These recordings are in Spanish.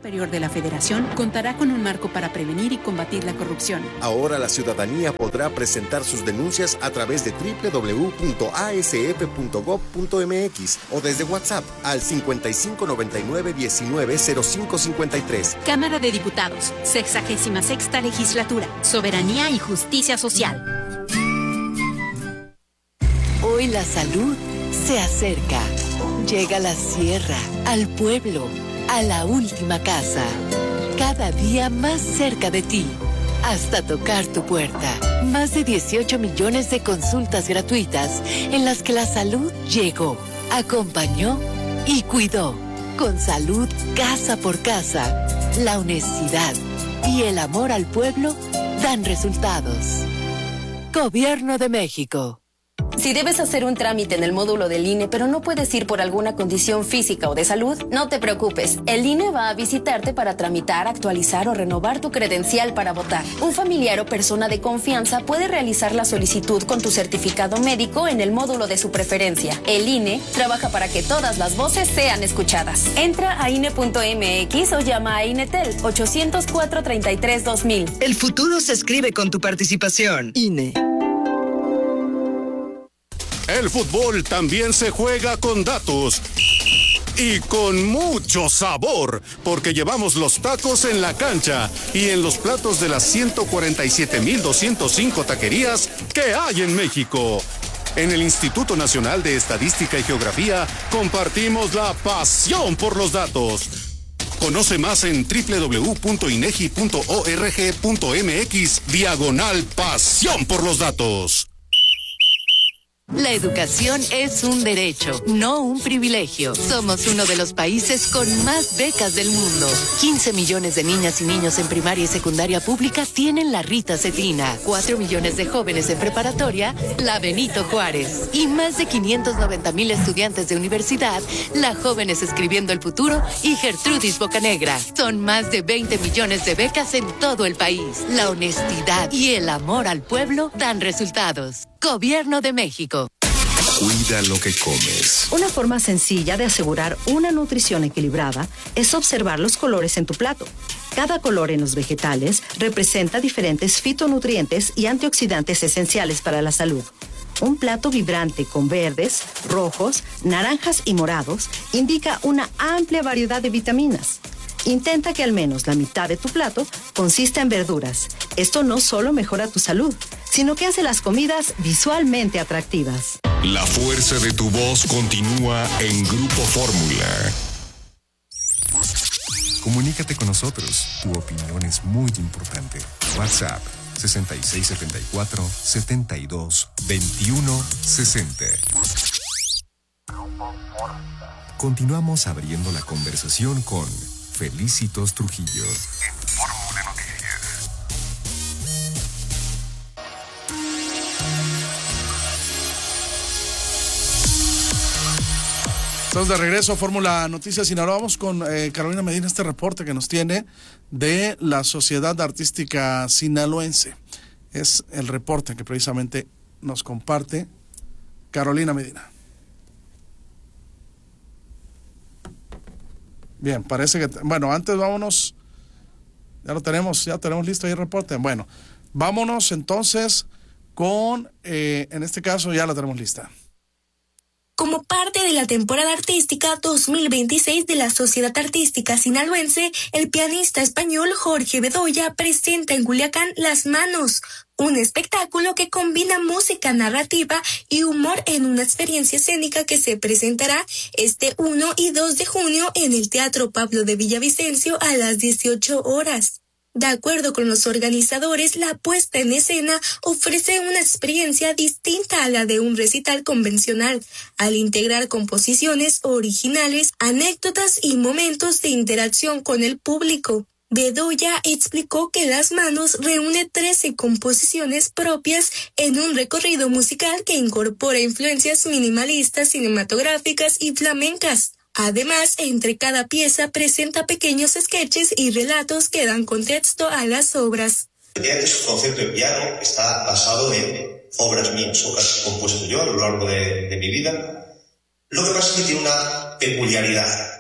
Superior de la Federación contará con un marco para prevenir y combatir la corrupción. Ahora la ciudadanía podrá presentar sus denuncias a través de www.asf.gov.mx o desde WhatsApp al 5599-190553. Cámara de Diputados, 66ª Legislatura, Soberanía y Justicia Social. Hoy la salud se acerca. Llega a la sierra, al pueblo, a la última casa. Cada día más cerca de ti, hasta tocar tu puerta. Más de 18 millones de consultas gratuitas en las que la salud llegó, acompañó y cuidó. Con salud casa por casa, la honestidad y el amor al pueblo dan resultados. Gobierno de México. Si debes hacer un trámite en el módulo del INE, pero no puedes ir por alguna condición física o de salud, no te preocupes. El INE va a visitarte para tramitar, actualizar o renovar tu credencial para votar. Un familiar o persona de confianza puede realizar la solicitud con tu certificado médico en el módulo de su preferencia. El INE trabaja para que todas las voces sean escuchadas. Entra a INE.mx o llama a INETEL 804-33-2000. El futuro se escribe con tu participación. INE. El fútbol también se juega con datos y con mucho sabor, porque llevamos los tacos en la cancha y en los platos de las 147,205 taquerías que hay en México. En el Instituto Nacional de Estadística y Geografía compartimos la pasión por los datos. Conoce más en www.inegi.org.mx/pasión por los datos. La educación es un derecho, no un privilegio. Somos uno de los países con más becas del mundo. 15 millones de niñas y niños en primaria y secundaria pública tienen la Rita Cetina. 4 millones de jóvenes en preparatoria, la Benito Juárez. Y más de 590,000 estudiantes de universidad, la Jóvenes Escribiendo el Futuro y Gertrudis Bocanegra. Son más de 20 millones de becas en todo el país. La honestidad y el amor al pueblo dan resultados. Gobierno de México. Cuida lo que comes. Una forma sencilla de asegurar una nutrición equilibrada es observar los colores en tu plato. Cada color en los vegetales representa diferentes fitonutrientes y antioxidantes esenciales para la salud. Un plato vibrante con verdes, rojos, naranjas y morados indica una amplia variedad de vitaminas. Intenta que al menos la mitad de tu plato consista en verduras. Esto no solo mejora tu salud, sino que hace las comidas visualmente atractivas. La fuerza de tu voz continúa en Grupo Fórmula. Comunícate con nosotros. Tu opinión es muy importante. WhatsApp 6674-722160. Continuamos abriendo la conversación con Felicitos Trujillo. En Fórmula Noticias. Estamos de regreso a Fórmula Noticias y ahora vamos con Carolina Medina, este reporte que nos tiene de la Sociedad Artística Sinaloense. Es el reporte que precisamente nos comparte Carolina Medina. Bien, parece que... Bueno, antes vámonos... Ya tenemos listo ahí el reporte. Bueno, vámonos entonces con... en este caso ya la tenemos lista. Como parte de la temporada artística 2026 de la Sociedad Artística Sinaloense, el pianista español Jorge Bedoya presenta en Culiacán Las Manos, un espectáculo que combina música narrativa y humor en una experiencia escénica que se presentará este 1 y 2 de junio en el Teatro Pablo de Villavicencio a las 18 horas. De acuerdo con los organizadores, la puesta en escena ofrece una experiencia distinta a la de un recital convencional, al integrar composiciones originales, anécdotas y momentos de interacción con el público. Bedoya explicó que Las Manos reúne 13 composiciones propias en un recorrido musical que incorpora influencias minimalistas, cinematográficas y flamencas. Además, entre cada pieza presenta pequeños sketches y relatos que dan contexto a las obras. Su concepto de piano está basado en obras mías, obras compuestas yo a lo largo de mi vida. Lo que pasa es que tiene una peculiaridad.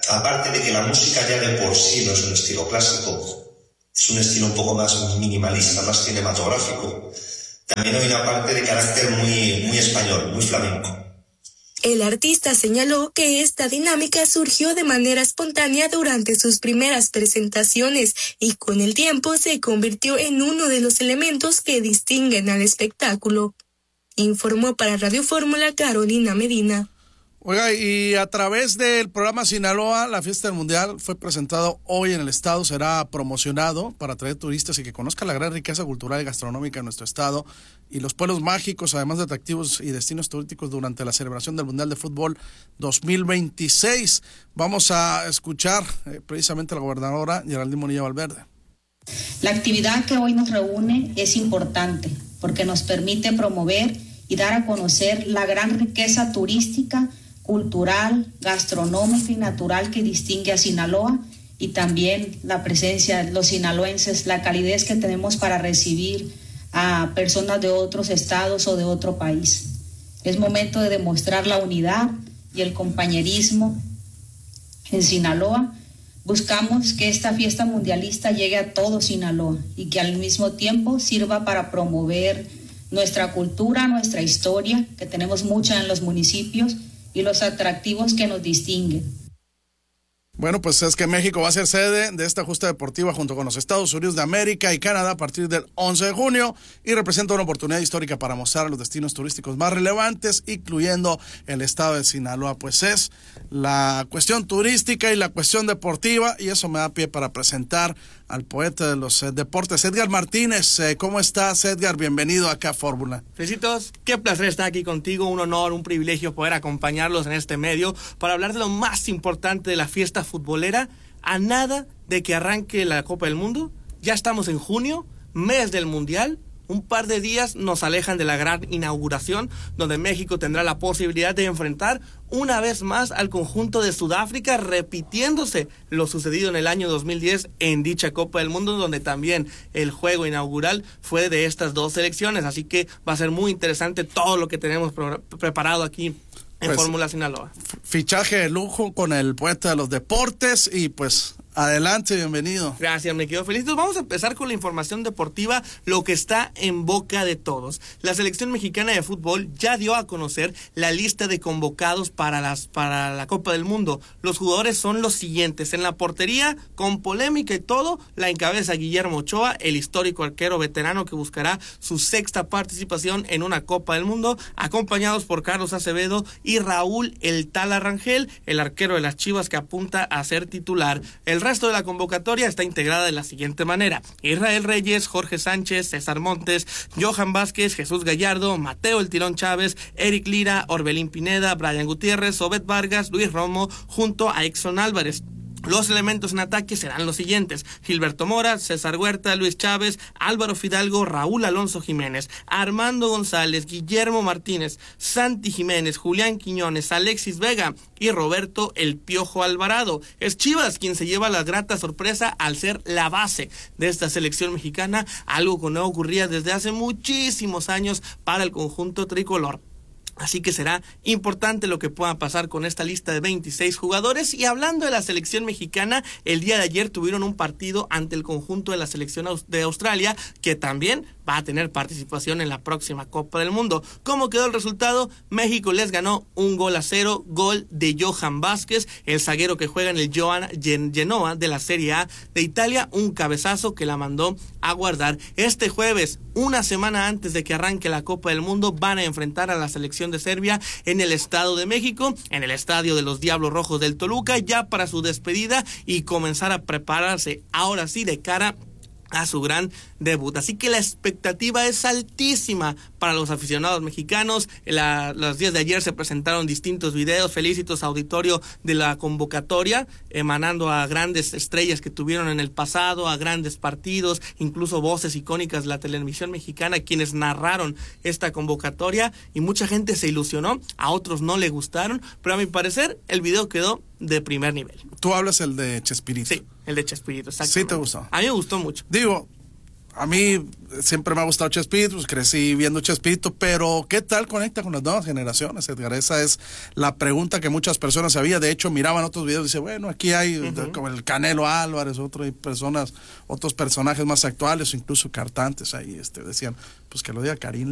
aparte de que la música ya de por sí no es un estilo clásico, es un estilo un poco más minimalista, más cinematográfico, también hay una parte de carácter muy español, muy flamenco. El artista señaló que esta dinámica surgió de manera espontánea durante sus primeras presentaciones y con el tiempo se convirtió en uno de los elementos que distinguen al espectáculo. Informó para Radio Fórmula Carolina Medina. Oiga, y a través del programa Sinaloa, la fiesta del Mundial fue presentado hoy en el estado, será promocionado para atraer turistas y que conozcan la gran riqueza cultural y gastronómica de nuestro estado y los pueblos mágicos, además de atractivos y destinos turísticos durante la celebración del Mundial de Fútbol 2026. Vamos a escuchar precisamente a la gobernadora Geraldine Bonilla Valverde. La actividad que hoy nos reúne es importante porque nos permite promover y dar a conocer la gran riqueza turística, cultural, gastronómica y natural que distingue a Sinaloa y también la presencia de los sinaloenses, la calidez que tenemos para recibir a personas de otros estados o de otro país. Es momento de demostrar la unidad y el compañerismo en Sinaloa. Buscamos que esta fiesta mundialista llegue a todo Sinaloa y que al mismo tiempo sirva para promover nuestra cultura, nuestra historia, que tenemos mucha en los municipios, y los atractivos que nos distinguen. Bueno, pues es que México va a ser sede de esta justa deportiva junto con los Estados Unidos de América y Canadá a partir del 11 de junio y representa una oportunidad histórica para mostrar los destinos turísticos más relevantes, incluyendo el estado de Sinaloa. Pues es la cuestión turística y la cuestión deportiva, y eso me da pie para presentar al poeta de los deportes, Edgar Martínez. ¿Cómo estás, Edgar? Bienvenido acá a Fórmula. Felicitos, qué placer estar aquí contigo, un honor, un privilegio poder acompañarlos en este medio para hablar de lo más importante de la fiesta futbolera. A nada de que arranque la Copa del Mundo, ya estamos en junio, mes del Mundial. Un par de días nos alejan de la gran inauguración, donde México tendrá la posibilidad de enfrentar una vez más al conjunto de Sudáfrica, repitiéndose lo sucedido en el año 2010 en dicha Copa del Mundo, donde también el juego inaugural fue de estas dos selecciones. Así que va a ser muy interesante todo lo que tenemos preparado aquí en Fórmula Sinaloa. Fichaje de lujo con el poeta de los deportes y pues adelante, bienvenido. Gracias, me quedo feliz. Vamos a empezar con la información deportiva, lo que está en boca de todos. La selección mexicana de fútbol ya dio a conocer la lista de convocados para la Copa del Mundo. Los jugadores son los siguientes. En la portería, con polémica y todo, la encabeza Guillermo Ochoa, el histórico arquero veterano que buscará su sexta participación en una Copa del Mundo, acompañados por Carlos Acevedo y Raúl El Tala Rangel, el arquero de las Chivas que apunta a ser titular. El resto de la convocatoria está integrada de la siguiente manera: Israel Reyes, Jorge Sánchez, César Montes, Johan Vázquez, Jesús Gallardo, Mateo El Tirón Chávez, Eric Lira, Orbelín Pineda, Brian Gutiérrez, Obed Vargas, Luis Romo, junto a Exxon Álvarez. Los elementos en ataque serán los siguientes: Gilberto Mora, César Huerta, Luis Chávez, Álvaro Fidalgo, Raúl Alonso Jiménez, Armando González, Guillermo Martínez, Santi Jiménez, Julián Quiñones, Alexis Vega y Roberto El Piojo Alvarado. Es Chivas quien se lleva la grata sorpresa al ser la base de esta selección mexicana, algo que no ocurría desde hace muchísimos años para el conjunto tricolor. Así que será importante lo que pueda pasar con esta lista de 26 jugadores. Y hablando de la selección mexicana, el día de ayer tuvieron un partido ante el conjunto de la selección de Australia, que también va a tener participación en la próxima Copa del Mundo. ¿Cómo quedó el resultado? México les ganó 1-0, gol de Johan Vázquez, el zaguero que juega en el Genoa de la Serie A de Italia, un cabezazo que la mandó a guardar. Este jueves, una semana antes de que arranque la Copa del Mundo, van a enfrentar a la selección de Serbia en el Estado de México, en el estadio de los Diablos Rojos del Toluca, ya para su despedida y comenzar a prepararse ahora sí de cara a su gran debut. Así que la expectativa es altísima para los aficionados mexicanos. Los días de ayer se presentaron distintos videos, felicitos auditorio de la convocatoria, emanando a grandes estrellas que tuvieron en el pasado, a grandes partidos, incluso voces icónicas de la televisión mexicana, quienes narraron esta convocatoria, y mucha gente se ilusionó, a otros no le gustaron, pero a mi parecer el video quedó de primer nivel. Tú hablas el de Chespirito. Sí, el de Chespirito, exacto. ¿Sí te gustó? A mí me gustó mucho. Digo, A mí siempre me ha gustado Chespirito, pues crecí viendo Chespirito, pero ¿qué tal conecta con las nuevas generaciones, Edgar? Esa es la pregunta que muchas personas sabían. De hecho, miraban otros videos y dicen, bueno, aquí hay como el Canelo Álvarez, otros personajes más actuales, o incluso cantantes ahí, decían, pues que lo diga Karim